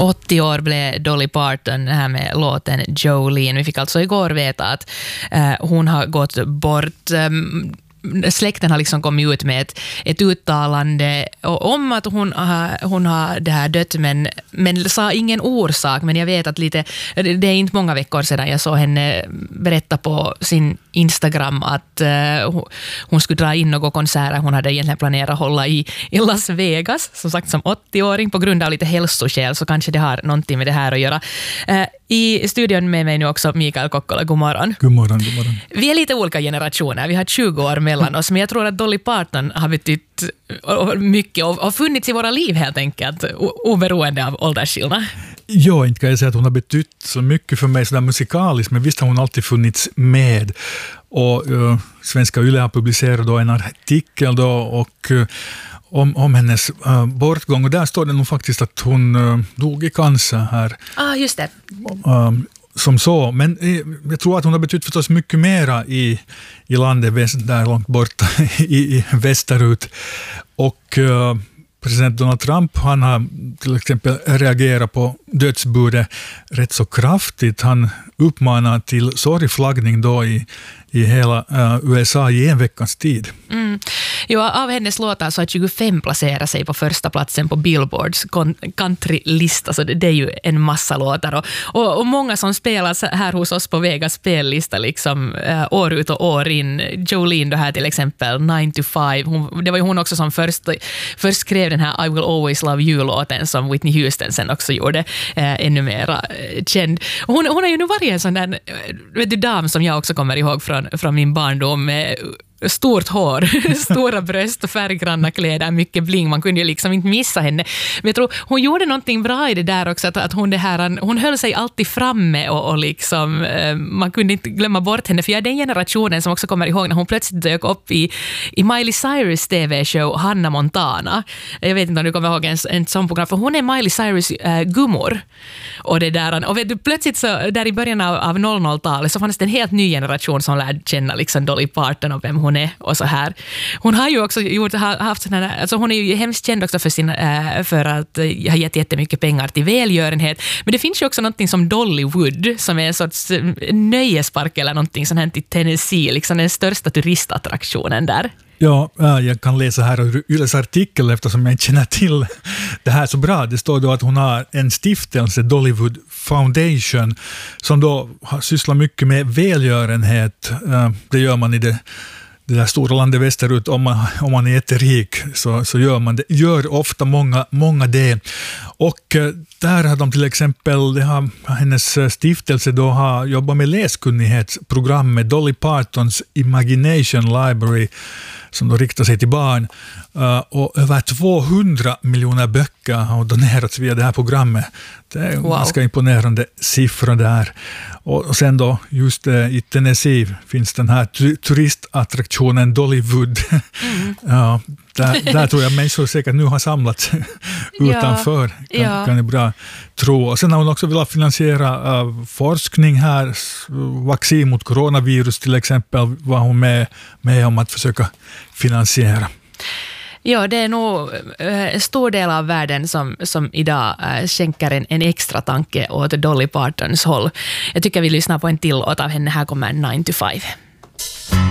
80 år blev Dolly Parton här med låten Jolene. Vi fick alltså igår veta att hon har gått bort. Släkten har liksom kommit ut med ett uttalande om att hon har det här dött, men sa ingen orsak. Men jag vet att det är inte många veckor sedan jag såg henne berätta på sin Instagram att hon skulle dra in några konserter. Hon hade egentligen planerat hålla i Las Vegas, som sagt som 80-åring, på grund av lite hälsoskäl, så kanske det har någonting med det här att göra. I studion med mig nu också Mikael Kokkola, god morgon. God morgon, god morgon. Vi är lite olika generationer, vi har 20 år mellan oss, men jag tror att Dolly Parton har betytt mycket och funnits i våra liv helt enkelt, oberoende av åldersskillnad. Ja, inte kan jag säga att hon har betytt så mycket för mig sådär musikaliskt, men visst har hon alltid funnits med. Och Svenska Yle har publicerat då en artikel då, och om hennes bortgång, och där står det nog faktiskt att hon dog i cancer här. Just det. Som så, men jag tror att hon har betytt förstås mycket mera i landet där långt borta i västerut. Och president Donald Trump, han har till exempel reagerat på dödsbudet rätt så kraftigt. Han uppmanar till sorgflaggning då i hela USA i en veckas tid. Jo, av hennes låtar så har 25 placerat sig på första platsen på Billboards countrylista, så det är ju en massa låtar. Och många som spelas här hos oss på Vegas spellista liksom år ut och år in. Jolene då här till exempel, 9 to 5. Det var ju hon också som först skrev den här I Will Always Love You-låten som Whitney Houston sen också gjorde ännu mer känd. Hon har ju nu varit en sån där dam som jag också kommer ihåg från min barndom med stort hår, stora bröst och färggranna kläder, mycket bling. Man kunde ju liksom inte missa henne. Men jag tror hon gjorde någonting bra i det där också, att hon höll sig alltid framme och liksom, man kunde inte glömma bort henne. För jag är den generationen som också kommer ihåg när hon plötsligt dök upp i Miley Cyrus TV-show Hannah Montana. Jag vet inte om du kommer ihåg en sån program, för hon är Miley Cyrus gummor. Och det där, och vet du, plötsligt så där i början av 00-talet så fanns det en helt ny generation som lärde känna liksom Dolly Parton och vem hon är och så här. Hon har ju också haft såna där, alltså hon är ju hemskt känd också för att ha gett jättemycket pengar till välgörenhet. Men det finns ju också någonting som Dollywood, som är en sorts nöjespark eller någonting sånt här i Tennessee, liksom den största turistattraktionen där. Ja, jag kan läsa här ur Yles artikel eftersom jag inte känner till det här så bra. Det står då att hon har en stiftelse, Dollywood Foundation, som då sysslar mycket med välgörenhet. Det gör man i det där stora landet västerut. Om man är jätterik så gör man det. Gör ofta många det. Och där har de till exempel, hennes stiftelse då har jobbat med läskunnighetsprogram med Dolly Partons Imagination Library, som då riktar sig till barn. Och över 200 miljoner böcker har donerats via det här programmet. Det är ganska imponerande siffror där. Och sen då, just i Tennessee finns den här turistattraktionen Dollywood. Ja, där tror jag människor säkert nu har samlats utanför. Kan jag bra tro. Och sen har hon också velat finansiera forskning här. Vaccin mot coronavirus till exempel var hon med om att försöka finansiera. Ja, det är nog en stor del av världen som idag skänker en extra tanke åt Dolly Partons håll. Jag tycker vi lyssnar på en till låt av henne. Här kommer 9 to 5.